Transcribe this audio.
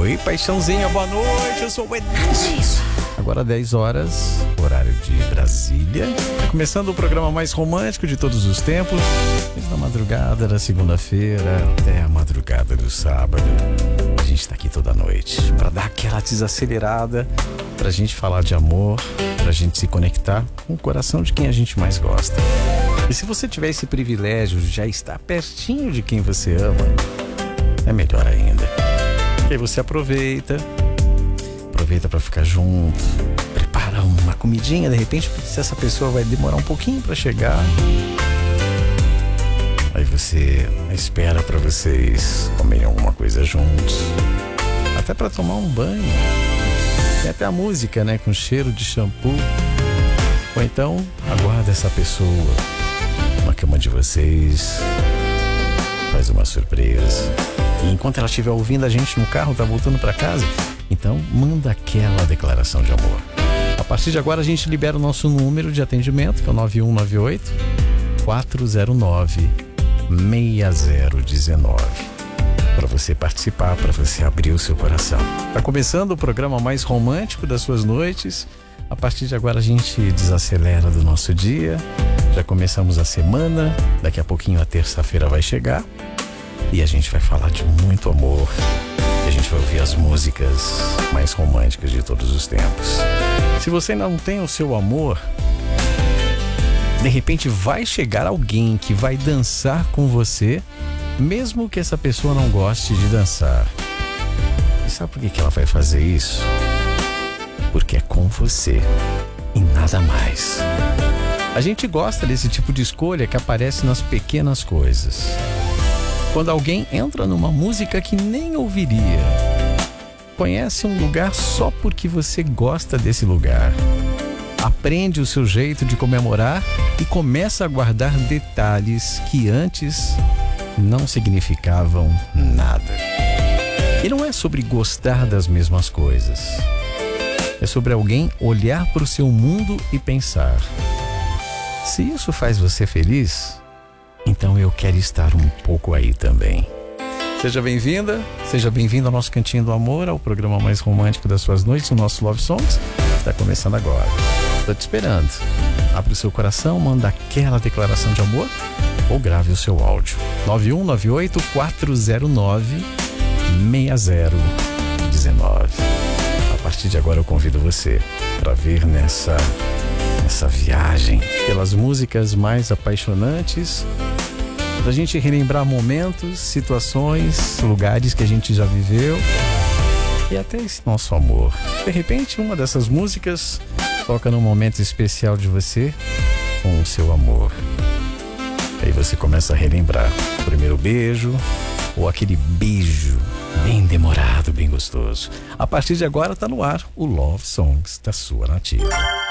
Oi, paixãozinha, boa noite, eu sou o Edson. Agora 10 horas, horário de Brasília. Tá começando o programa mais romântico de todos os tempos. Desde a madrugada da segunda-feira até a madrugada do sábado. A gente tá aqui toda noite pra dar aquela desacelerada, pra gente falar de amor, pra gente se conectar com o coração de quem a gente mais gosta. E se você tiver esse privilégio de já estar pertinho de quem você ama, é melhor ainda. E aí você aproveita para ficar junto, prepara uma comidinha, de repente, se essa pessoa vai demorar um pouquinho para chegar, aí você espera para vocês comerem alguma coisa juntos, até para tomar um banho. Tem até a música, né, com cheiro de shampoo. Ou então aguarda essa pessoa na cama de vocês, faz uma surpresa. E enquanto ela estiver ouvindo a gente no carro, tá voltando para casa, então manda aquela declaração de amor. A partir de agora a gente libera o nosso número de atendimento, que é o 9198-409-6019, para você participar, para você abrir o seu coração. Tá começando o programa mais romântico das suas noites. A partir de agora a gente desacelera do nosso dia. Já começamos a semana, daqui a pouquinho a terça-feira vai chegar e a gente vai falar de muito amor. A gente vai ouvir as músicas mais românticas de todos os tempos. Se você ainda não tem o seu amor, de repente vai chegar alguém que vai dançar com você, mesmo que essa pessoa não goste de dançar. E sabe por que ela vai fazer isso? Porque é com você e nada mais. A gente gosta desse tipo de escolha que aparece nas pequenas coisas. Quando alguém entra numa música que nem ouviria, conhece um lugar só porque você gosta desse lugar, aprende o seu jeito de comemorar e começa a guardar detalhes que antes não significavam nada. E não é sobre gostar das mesmas coisas. É sobre alguém olhar para o seu mundo e pensar: se isso faz você feliz, então eu quero estar um pouco aí também. Seja bem-vinda, seja bem-vindo ao nosso Cantinho do Amor, ao programa mais romântico das suas noites, o nosso Love Songs. Está começando agora. Estou te esperando. Abre o seu coração, manda aquela declaração de amor ou grave o seu áudio. 9198-409-6019. A partir de agora eu convido você para vir nessa viagem pelas músicas mais apaixonantes, pra gente relembrar momentos, situações, lugares que a gente já viveu e até esse nosso amor. De repente, uma dessas músicas toca num momento especial de você com o seu amor. Aí você começa a relembrar o primeiro beijo ou aquele beijo bem demorado, bem gostoso. A partir de agora tá no ar o Love Songs da sua Nativa.